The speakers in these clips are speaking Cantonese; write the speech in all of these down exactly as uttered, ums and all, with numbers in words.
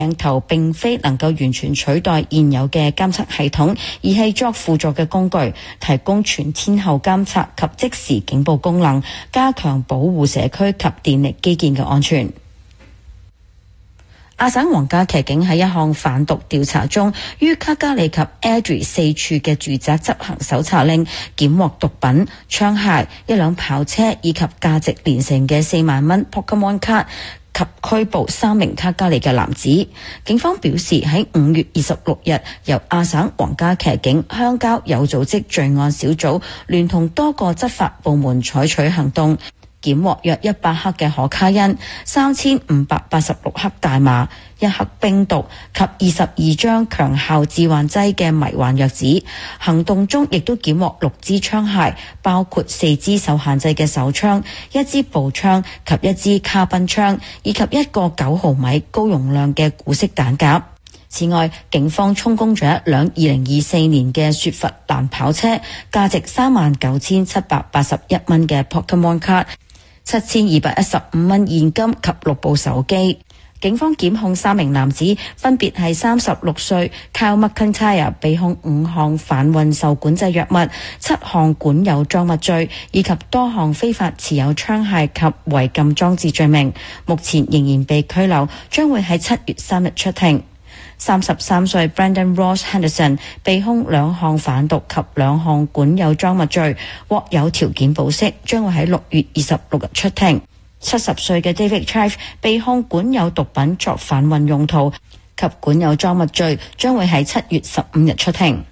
鏡頭並非能夠完全取代現有嘅監測系統，而係作輔助嘅工具，提供全天候監測及即時警報功能，加強保護社區及電力基建嘅安全。阿省皇家騎警喺一項販毒調查中，於卡加里及 Airdrie 四處嘅住宅執行搜查令，檢獲毒品、槍械、一輛跑車以及價值連城嘅四萬蚊 Pokemon 卡，及拘捕三名卡加里嘅男子。警方表示，喺五月二十六日，由阿省皇家騎警鄉郊有組織罪案小組聯同多個執法部門採取行動，檢獲約一百克嘅可卡因、三千五百八十六克大麻、一克冰毒及二十二張強效致幻劑嘅迷幻藥紙。行動中亦都檢獲六支槍械，包括四支受限制嘅手槍、一支步槍及一支卡賓槍，以及一個九毫米高容量嘅古式彈夾。此外，警方充公咗一輛二零二四年嘅雪佛蘭跑車，價值三萬九千七百八十一蚊嘅 Pokemon 卡，七千二百一十五蚊現金及六部手機。警方檢控三名男子，分別係三十六歲 Kyle McIntyre 被控五項販運受管制藥物、七項管有裝物罪，以及多項非法持有槍械及違禁裝置罪名，目前仍然被拘留，將會喺七月三日出庭。三十三歲 Brandon Ross Henderson 被控兩項販毒及兩項管有裝物罪，獲有條件保釋，將會喺六月二十六日出庭。七十歲嘅 David Chive 被控管有毒品作販運用途及管有裝物罪，將會喺七月十五日出庭。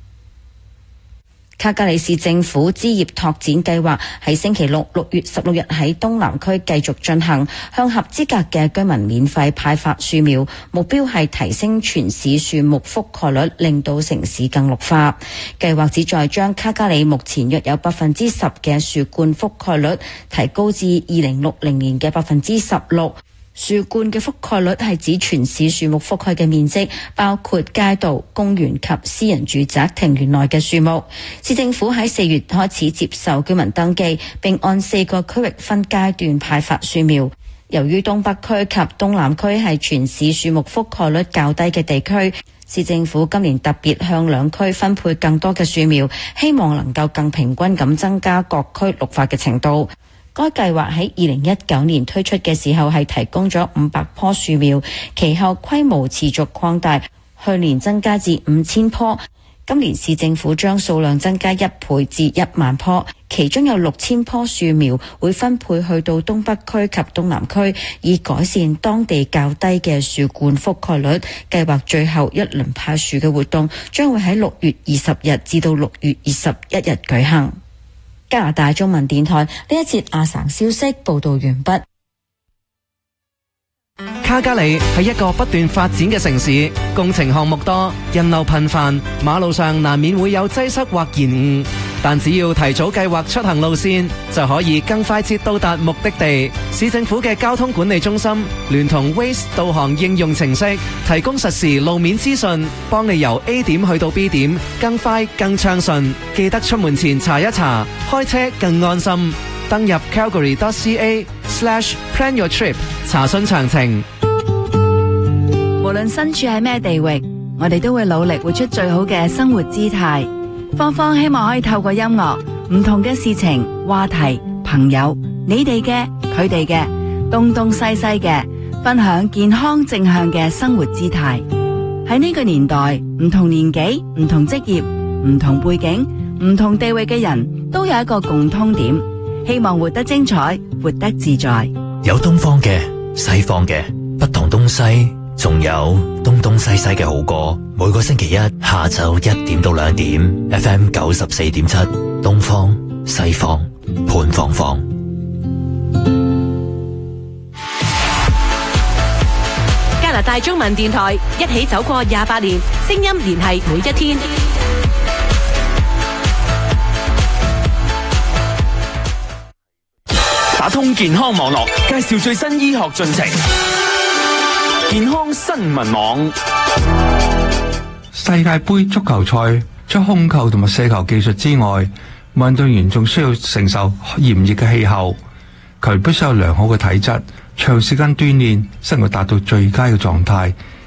卡加里市政府枝葉拓展計劃喺星期六六月十六日喺東南區繼續進行，向合資格嘅居民免費派發樹苗，目標係提升全市樹木覆蓋率，令到城市更綠化。計劃旨在將卡加里目前約有百分之十嘅樹冠覆蓋率提高至二零六零年嘅百分之十六。樹冠嘅覆蓋率係指全市樹木覆蓋嘅面積，包括街道、公園及私人住宅庭園內嘅樹木。市政府喺四月開始接受居民登記，並按四個區域分階段派發樹苗。由於東北區及東南區係全市樹木覆蓋率較低嘅地區，市政府今年特別向兩區分配更多嘅樹苗，希望能夠更平均咁增加各區綠化嘅程度。該計劃喺二零一九年推出嘅時候係提供咗五百棵樹苗，其後規模持續擴大，去年增加至五千棵，今年市政府將數量增加一倍至一萬棵，其中有六千棵樹苗會分配去到東北區及東南區，以改善當地較低嘅樹冠覆蓋率。計劃最後一輪派樹嘅活動將會喺六月二十日至到六月二十一日舉行。加拿大中文電台呢一節亞省消息報道完畢。 卡加里係一個不斷發展嘅城市，工程項目多，人流頻繁，馬路上難免會有擠塞或延誤。但只要提早計劃出行路線，就可以更快捷到達目的地。市政府嘅交通管理中心聯同 Waze 導航應用程式，提供實時路面資訊，幫你由 A 點去到 B 點，更快更暢順。記得出門前查一查，開車更安心。登入 calgary dot c a slash plan your trip 查詢詳情。 無論身處喺咩地域，我哋都會努力活出最好嘅生活姿態。芳芳希望可以透過音樂、唔同嘅事情、話題、朋友，你哋嘅、佢哋嘅，東東西西嘅，分享健康正向嘅生活姿態。喺呢個年代，唔同年紀、唔同職業、唔同背景、唔同地域嘅人都有一個共通點，希望活得精彩，活得自在。 有東方嘅、西方嘅，不同東西。仲有東東西西嘅好歌，每個星期一下晝一點到兩點 ，F M 九十四點七，東方西方潘芳芳。 加拿大中文電台一起走過廿八年，聲音聯繫每一天。 打通健康網絡，介紹最新醫學進程。健康新聞網。 世界杯足球賽除控球同埋射球技術之外，運動員仲需要承受炎熱嘅氣候，佢必須有良好嘅體質，長時間鍛煉，先能夠達到最佳嘅狀態，